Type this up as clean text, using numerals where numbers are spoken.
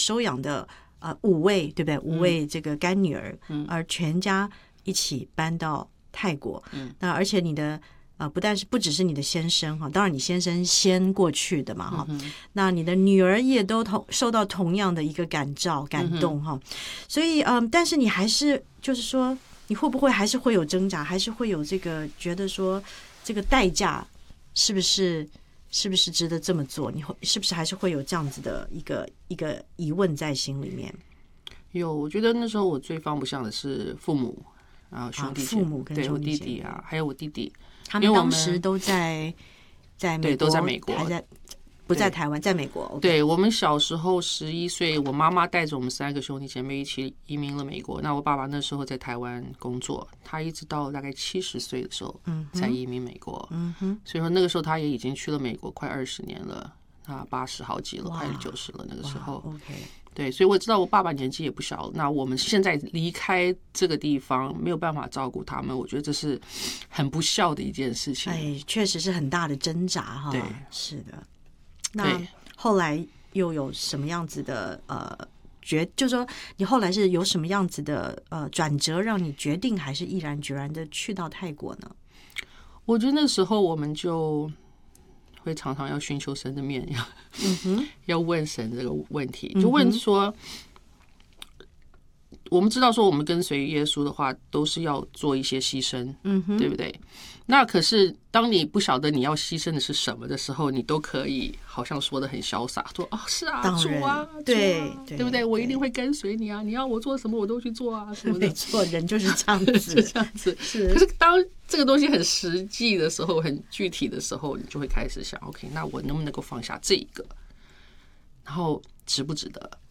收养的5位，对不对？5位这个干女儿，而全家一起搬到泰国。那而且你的不只是你的先生哈，当然你先生先过去的嘛哈，那你的女儿也都受到同样的一个感动哈，所以但是你还是就是说，你会不会还是会有挣扎，还是会有这个觉得说这个代价是不是值得这么做？你是不是还是会有这样子的一个疑问在心里面？ 有，我觉得那时候我最放不下的是父母啊，兄弟姐妹， 父母跟对我兄弟姐妹弟弟啊，还有我弟弟， 他们当时都在美国， 对，都在美国， 还不在台湾，在美国。 对，我们小时候11岁，我妈妈带着我们3个兄弟姐妹一起移民了美国。那我爸爸那时候在台湾工作，他一直到大概70岁的时候才移民美国。所以说那个时候他也已经去了美国快20年了，他80好几了，快90了那个时候。 OK。 对，所以我知道我爸爸年纪也不小了。那我们现在离开这个地方，没有办法照顾他们，我觉得这是很不孝的一件事情。 确实是很大的挣扎哈。 对， 是的。那后来又有什么样子的就是说你后来是有什么样子的转折，让你决定还是毅然决然的去到泰国呢？ 我觉得那时候我们就会常常要寻求神的面，要问神这个问题，就问说，我们知道说我们跟随耶稣的话，都是要做一些牺牲，对不对？那可是当你不晓得你要牺牲的是什么的时候，你都可以好像说的很潇洒，说是啊，主啊， 对不对？我一定会跟随你啊，你要我做什么我都去做啊，什么的。 没错，人就是这样子， 这样子。可是当这个东西很实际的时候，很具体的时候，你就会开始想 ，OK， 那我能不能够放下这一个？然后值不值得？